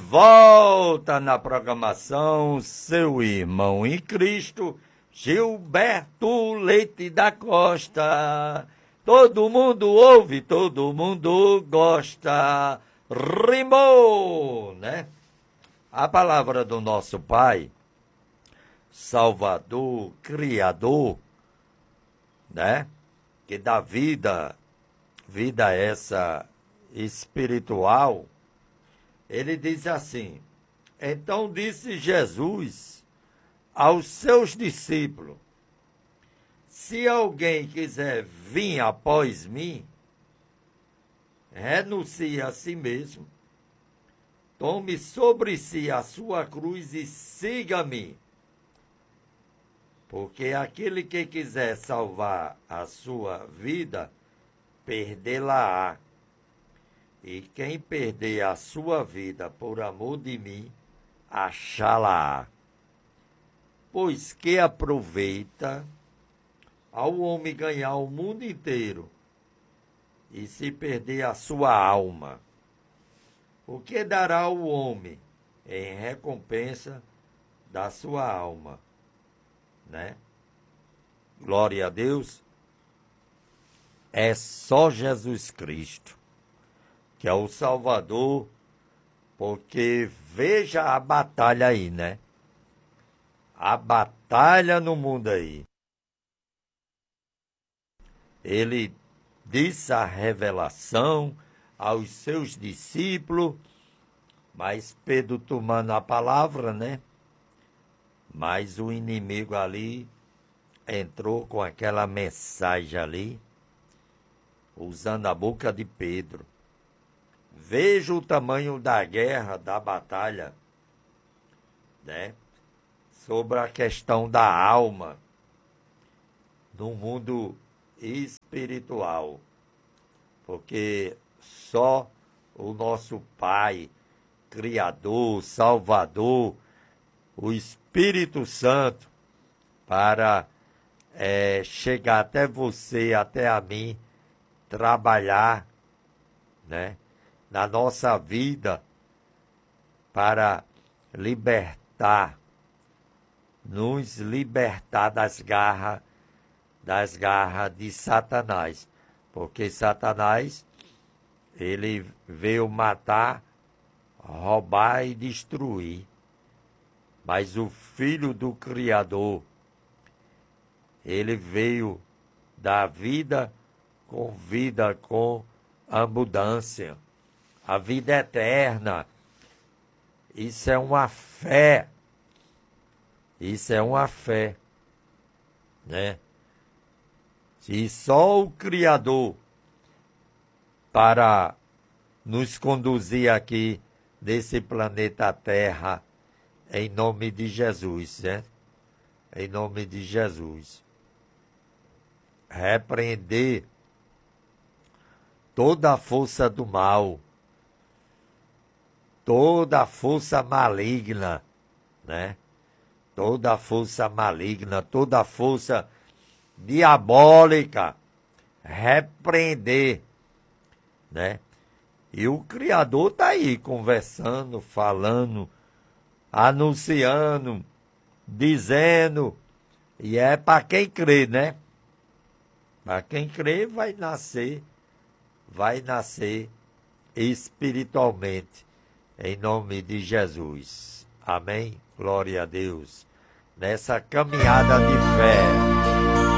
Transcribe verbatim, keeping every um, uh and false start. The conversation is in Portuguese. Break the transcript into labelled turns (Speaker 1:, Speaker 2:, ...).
Speaker 1: volta na programação, seu irmão em Cristo, Gilberto Leite da Costa. Todo mundo ouve, todo mundo gosta. Rimou, né? A palavra do nosso Pai, Salvador, Criador, né? Que dá vida, vida essa espiritual. Ele diz assim: então disse Jesus aos seus discípulos: se alguém quiser vir após mim, renuncie a si mesmo, tome sobre si a sua cruz e siga-me. Porque aquele que quiser salvar a sua vida, perdê-la-á. E quem perder a sua vida por amor de mim, achá-la-á. Pois que aproveita ao homem ganhar o mundo inteiro e se perder a sua alma? O que dará o homem em recompensa da sua alma? Né? Glória a Deus. É só Jesus Cristo que é o Salvador, porque veja a batalha aí, né? A batalha no mundo aí. Ele disse a revelação aos seus discípulos, mas Pedro tomando a palavra, né? Mas o inimigo ali entrou com aquela mensagem ali, usando a boca de Pedro. Veja o tamanho da guerra, da batalha, né? Sobre a questão da alma no mundo espiritual. Porque só o nosso Pai, Criador, Salvador, o Espírito Santo, para é, chegar até você, até a mim, trabalhar, né, na nossa vida, para libertar, nos libertar das garras, das garras de Satanás. Porque Satanás, ele veio matar, roubar e destruir. Mas o Filho do Criador, ele veio dar vida com vida, com abundância. A vida eterna. Isso é uma fé. Isso é uma fé, né? E só o Criador, para nos conduzir aqui nesse planeta Terra, em nome de Jesus, né? Em nome de Jesus. Repreender toda a força do mal, toda a força maligna, né? Toda a força maligna, toda a força diabólica, repreender, né? E o Criador está aí conversando, falando, anunciando, dizendo, e é para quem crê, né? Para quem crê vai nascer, vai nascer espiritualmente, em nome de Jesus. Amém? Glória a Deus. Nessa caminhada de fé.